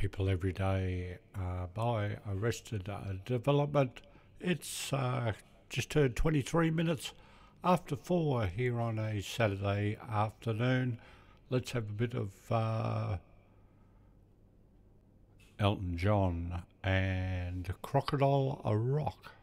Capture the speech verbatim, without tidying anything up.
people every day uh, by Arrested uh, Development. It's uh, just turned twenty-three minutes after four here on a Saturday afternoon. Let's have a bit of uh, Elton John and Crocodile Rock.